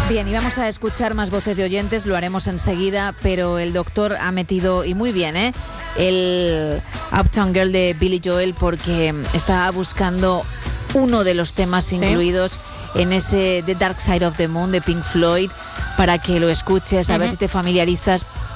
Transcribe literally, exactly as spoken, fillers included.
Bien, y vamos a escuchar más voces de oyentes, lo haremos enseguida, pero el doctor ha metido, y muy bien, ¿eh? el Uptown Girl de Billy Joel, porque estaba buscando uno de los temas ¿Sí? incluidos en ese The Dark Side of the Moon de Pink Floyd, para que lo escuches, a uh-huh. ver si te familiarizas